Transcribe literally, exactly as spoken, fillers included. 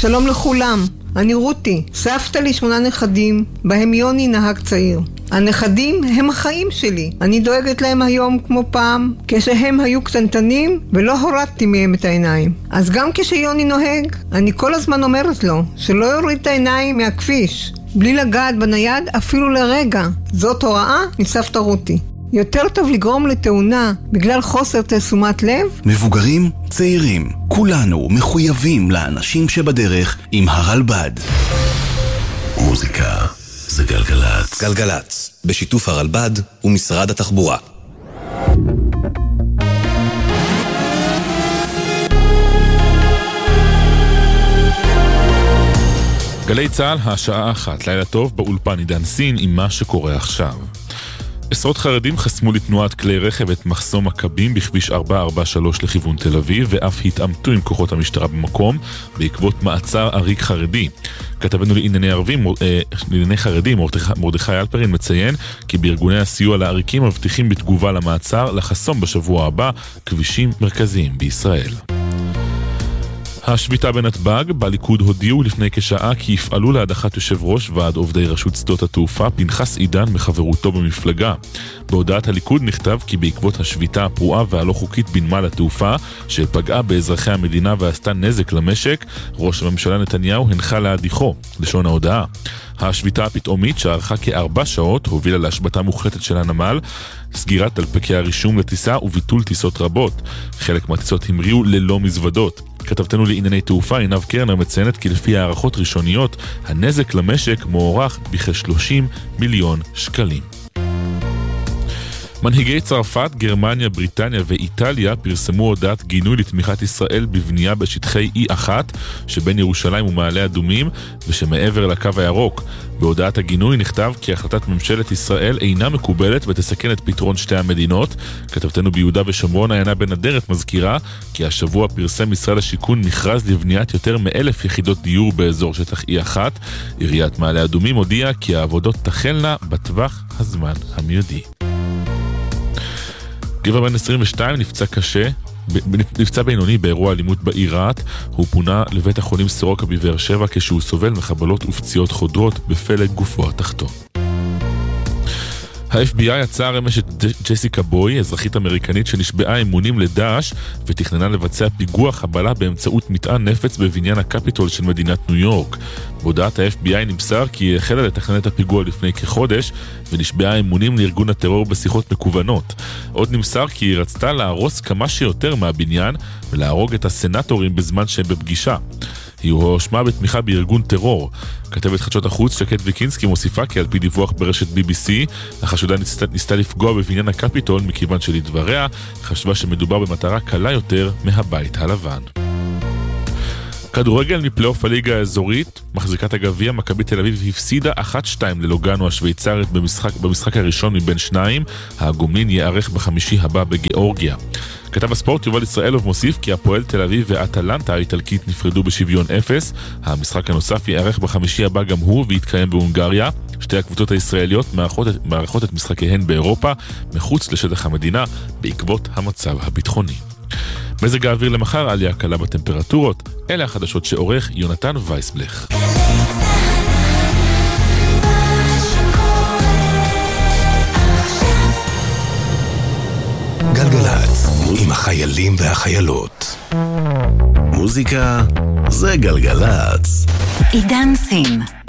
שלום לכולם, אני רותי, סבתא לי שמונה נכדים, בהם יוני נהג צעיר. הנכדים הם החיים שלי, אני דואגת להם היום כמו פעם, כשהם היו קטנטנים ולא הורדתי מהם את העיניים. אז גם כשיוני נוהג, אני כל הזמן אומרת לו שלא יוריד את העיניים מהכביש, בלי לגעת בנייד אפילו לרגע. זאת הוראה מסבתא רותי. יותר טוב לגרום לתאונה בגלל חוסר תשומת לב. מבוגרים, צעירים, כולנו מחויבים לאנשים שבדרך עם הרלב"ד. מוזיקה זה גלגלץ. גלגלץ, בשיתוף הרלב"ד ומשרד התחבורה. גלי צהל, השעה אחת, לילה טוב, באולפן עידן סין עם מה שקורה עכשיו. עשרות חרדים חסמו לתנועת כלי רכב את מחסום מכבים בכביש ארבע ארבע שלוש לכיוון תל אביב, ואף התעמתו עם כוחות המשטרה במקום בעקבות מעצר עריק חרדי. כתבנו לענייני ערבים, לענייני חרדים, מרדכי אלפרין מציין כי בארגוני הסיוע לעריקים מבטיחים בתגובה למעצר לחסום בשבוע הבא כבישים מרכזיים בישראל. השביתה בנתב"ג, בליכוד הודיעו לפני כשעה כי יפעלו להדחת יושב ראש ועד עובדי רשות שדות התעופה פנחס עידן מחברותו במפלגה. בהודעת הליכוד נכתב כי בעקבות השביתה הפרועה והלא חוקית בנמל התעופה שפגעה באזרחי המדינה ועשתה נזק למשק, ראש הממשלה נתניהו הנחה להדיחו. לשון ההודעה: השביתה הפתאומית שערכה כארבע שעות הובילה להשבתה מוחלטת של הנמל, סגירת דלפקי הרישום לטיסה וביטול טיסות רבות. חלק מהטיסות המריאו ללא מזוודות. כתבתנו לענייני תעופה עינב קרנר מציינת כי לפי הערכות ראשוניות הנזק למשק מוערך בכ-שלושים מיליון שקלים. מנהיגי צרפת, גרמניה, בריטניה ואיטליה פרסמו הודעת גינוי לתמיכת ישראל בבנייה בשטחי אי אחת שבין ירושלים ומעלה אדומים ושמעבר לקו הירוק. בהודעת הגינוי נכתב כי החלטת ממשלת ישראל אינה מקובלת ותסכן את פתרון שתי המדינות. כתבתנו ביהודה ושומרון עיינה בן אדרת מזכירה כי השבוע פרסם משרד השיכון מכרז לבניית יותר מאלף יחידות דיור באזור שטח אי אחת. עיריית מעלה אדומים הודיעה כי העבודות תחלנה בטווח הזמן המיידי. גבר בן עשרים ושתיים נפצע קשה, נפצע בינוני באירוע אלימות בעיר רהט. הוא פונה לבית החולים סורוקה בבאר שבע כשהוא סובל מחבלות ופציעות חודרות בפלג גופו התחתון. ה-אף בי איי עצר אמש את ג'סיקה בוי, אזרחית אמריקנית שנשבעה אמונים לדאעש ותכננה לבצע פיגוע חבלה באמצעות מטען נפץ בבניין הקפיטול של מדינת ניו יורק. בהודעת ה-אף בי איי נמסר כי היא החלה לתכנן את הפיגוע לפני כחודש ונשבעה אמונים לארגון הטרור בשיחות מקוונות. עוד נמסר כי היא רצתה להרוס כמה שיותר מהבניין ולהרוג את הסנטורים בזמן שהם בפגישה. היא הואשמה בתמיכה בארגון טרור. כתבת חדשות החוץ שקד ויקינסקי מוסיפה כי על פי דיווח ברשת בי בי סי, החשודה ניסתה, ניסתה לפגוע בבניין הקפיטול מכיוון שלדבריה חשבה שמדובר במטרה קלה יותר מהבית הלבן. כדורגל מפלייאוף הליגה האזורית, מחזיקת הגביע מכבי תל אביב הפסידה אחת שתיים ללוגאנו השוויצרית במשחק, במשחק הראשון מבין שניים. הגומלין יערך בחמישי הבא בגיאורגיה. כתב הספורט יובל ישראלוב מוסיף כי הפועל תל אביב ואטלנטה האיטלקית נפרדו בשוויון אפס. המשחק הנוסף יערך בחמישי הבא גם הוא ויתקיים בהונגריה. שתי הקבוצות הישראליות מארחות, מארחות את משחקיהן באירופה מחוץ לשטח המדינה בעקבות המצב הביטחוני. מזג האוויר למחר, עלייה קלה בטמפרטורות. אלה החדשות שעורך יונתן וייסבלך. גלגלץ, עם החיילים והחיילות. מוזיקה זה גלגלץ. עידן סין